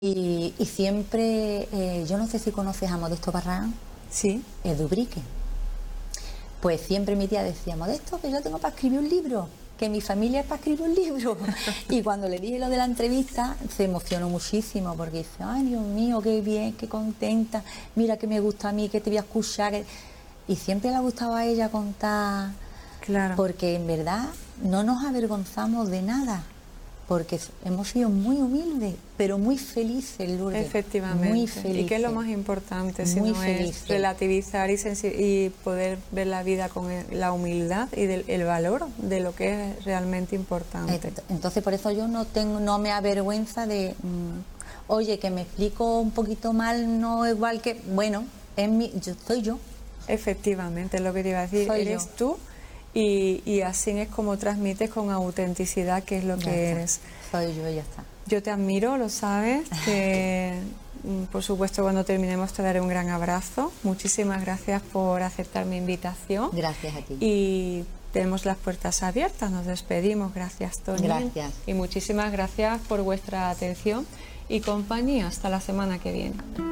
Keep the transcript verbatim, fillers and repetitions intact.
Y, y siempre, eh, yo no sé si conoces a Modesto Barragán. Sí. El Dubrique. Pues siempre mi tía decía, Modesto, que yo tengo para escribir un libro, que mi familia es para escribir un libro. Y cuando le dije lo de la entrevista, se emocionó muchísimo, porque dice, ay, Dios mío, qué bien, qué contenta, mira que me gusta a mí, que te voy a escuchar. Y siempre le ha gustado a ella contar, claro, porque en verdad no nos avergonzamos de nada, porque hemos sido muy humildes, pero muy felices, Lourdes. Efectivamente. Muy felices. Y que es lo más importante, si Muy no felices. es relativizar y, y poder ver la vida con la humildad y del, el valor de lo que es realmente importante. Entonces por eso yo no tengo, no me avergüenza de, mmm, oye, que me explico un poquito mal, no igual que, bueno, es mi, yo soy yo. Efectivamente, es lo que te iba a decir, Soy eres yo. tú. Y, y así es como transmites con autenticidad que es lo Ya que está. eres. Soy yo, ya está. Yo te admiro, lo sabes, que por supuesto cuando terminemos te daré un gran abrazo. Muchísimas gracias por aceptar mi invitación. Gracias a ti. Y tenemos las puertas abiertas, nos despedimos. Gracias, Toni. Gracias. Y muchísimas gracias por vuestra atención y compañía. Hasta la semana que viene.